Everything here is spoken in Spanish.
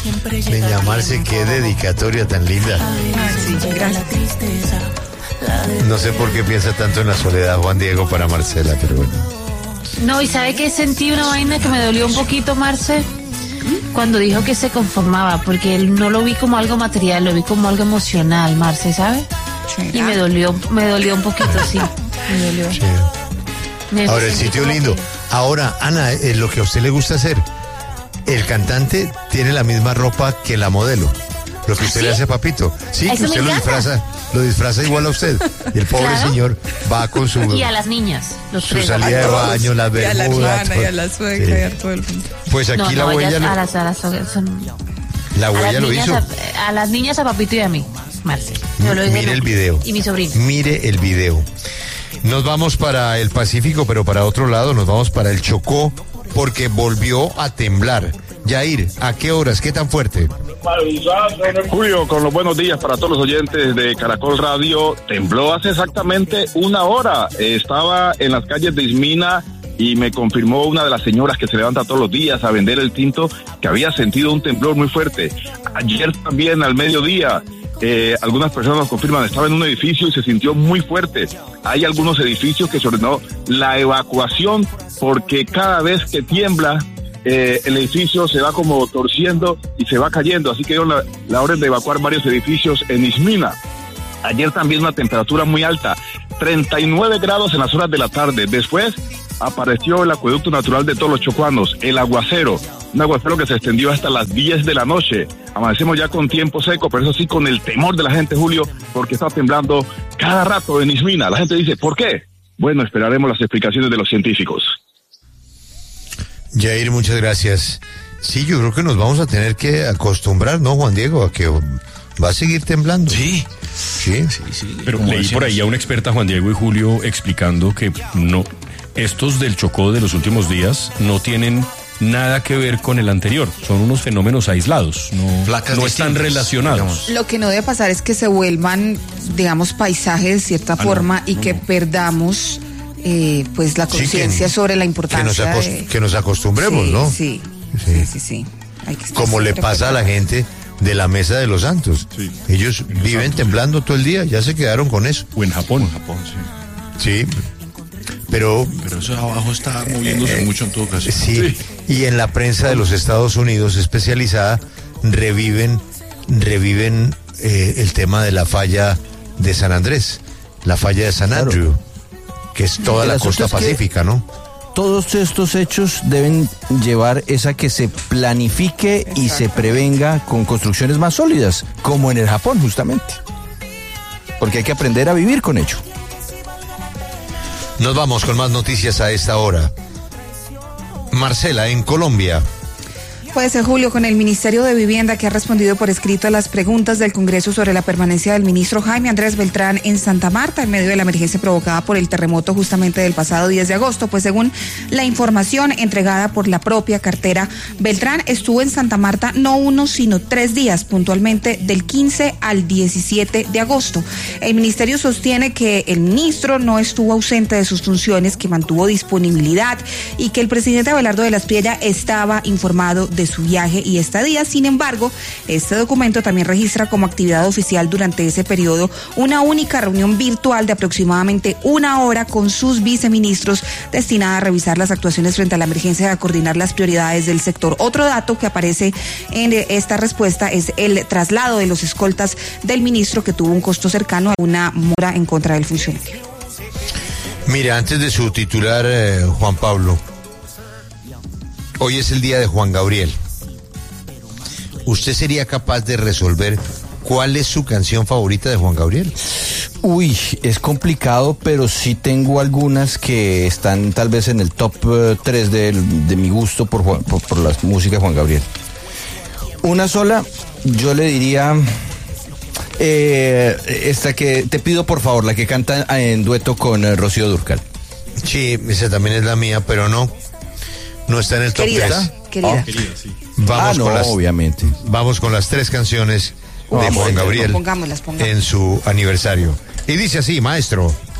Doña Marce, qué dedicatoria tan linda. Sí, gracias. No sé por qué piensa tanto en la soledad Juan Diego para Marcela, pero bueno. No, y ¿sabe qué? Sentí una vaina que me dolió un poquito, Marce, cuando dijo que se conformaba, porque él no lo vi como algo material, lo vi como algo emocional, Marce, ¿sabe? ¿Será? Y me dolió un poquito, sí, me dolió. Sí. Me Ahora, el sentí sitio como lindo. que- Ahora, Ana, lo que a usted le gusta hacer, el cantante tiene la misma ropa que la modelo. Lo que usted le hace a Papito. Sí, que Eso usted me encanta. lo disfraza igual a usted. Y el pobre Claro. señor va con su Y a las niñas, los su tres. salida de baño, las Y a la bermudas. hermana, y a la suegra, Sí. y a todo el mundo. Pues aquí la huella, ellas, a la huella las lo niñas, hizo. a las niñas, a Papito y a mí, Marce. Yo lo dije, Mire no. el video. Y mi sobrino. Mire el video. Nos vamos para el Pacífico, pero para otro lado, nos vamos para el Chocó, porque volvió a temblar. Yair, ¿a qué horas? ¿Qué tan fuerte? Julio, con los buenos días para todos los oyentes de Caracol Radio. Tembló hace exactamente una hora. Estaba en las calles de Ismina y me confirmó una de las señoras que se levanta todos los días a vender el tinto que había sentido un temblor muy fuerte. Ayer también al mediodía, algunas personas nos confirman, estaba en un edificio y se sintió muy fuerte. Hay algunos edificios que se ordenó la evacuación porque cada vez que tiembla, el edificio se va como torciendo y se va cayendo, así que dio la orden de evacuar varios edificios en Ismina. Ayer también una temperatura muy alta, 39 grados en las horas de la tarde. Después apareció el acueducto natural de todos los chocuanos, el aguacero, un aguacero que se extendió hasta las 10 de la noche. Amanecemos ya con tiempo seco, pero eso sí con el temor de la gente, Julio, porque está temblando cada rato en Ismina. La gente dice, ¿por qué? Bueno, esperaremos las explicaciones de los científicos. Yair, muchas gracias. Sí, yo creo que nos vamos a tener que acostumbrar, ¿no, Juan Diego? A que va a seguir temblando. Sí. Sí. Pero Como leí decíamos. por ahí a una experta, Juan Diego y Julio, explicando que no, estos del Chocó de los últimos días no tienen nada que ver con el anterior. Son unos fenómenos aislados, Placas no están distintas, relacionados. digamos. Lo que no debe pasar es que se vuelvan, digamos, paisajes de cierta forma y que perdamos pues la Sí, conciencia sobre la importancia que nos acostumbremos, sí, ¿no? Sí. Hay que estar Como le siempre pasa a la pendiente. gente de la Mesa de los Santos. Sí. Ellos viven temblando todo el día, ya se quedaron con eso. O en Japón. Sí, pero Pero eso abajo está moviéndose mucho en todo caso. sí, y en la prensa de los Estados Unidos especializada reviven el tema de la falla de San Andrés, la falla de San Andrew, que es toda El la asunto costa es que pacífica, ¿no? Todos estos hechos deben llevar a que se planifique y se prevenga con construcciones más sólidas, como en el Japón justamente. Porque hay que aprender a vivir con ello. Nos vamos con más noticias a esta hora. Marcela, en Colombia. Pues Julio, con el Ministerio de Vivienda que ha respondido por escrito a las preguntas del Congreso sobre la permanencia del ministro Jaime Andrés Beltrán en Santa Marta en medio de la emergencia provocada por el terremoto justamente del pasado 10 de agosto. Pues según la información entregada por la propia cartera, Beltrán estuvo en Santa Marta no 1 sino 3 días, puntualmente del 15 al 17 de agosto. El ministerio sostiene que el ministro no estuvo ausente de sus funciones, que mantuvo disponibilidad y que el presidente Abelardo de la Espriella estaba informado de su viaje y estadía. Sin embargo, este documento también registra como actividad oficial durante ese periodo una única reunión virtual de aproximadamente 1 hora con sus viceministros destinada a revisar las actuaciones frente a la emergencia y a coordinar las prioridades del sector. Otro dato que aparece en esta respuesta es el traslado de los escoltas del ministro, que tuvo un costo cercano a una mora en contra del funcionario. Mira, antes de su titular, Juan Pablo, hoy es el día de Juan Gabriel. ¿Usted sería capaz de resolver cuál es su canción favorita de Juan Gabriel? Uy, es complicado, pero sí tengo algunas que están tal vez en el top 3 de mi gusto por la música de Juan Gabriel. Una sola, yo le diría esta que te pido por favor, la que canta en dueto con Rocío Dúrcal. Sí, esa también es la mía, pero no está en el top 3. Querida. Vamos no, con las, obviamente. Vamos con las 3 canciones de Juan Gabriel Pongámoslas. en su aniversario. Y dice así, maestro.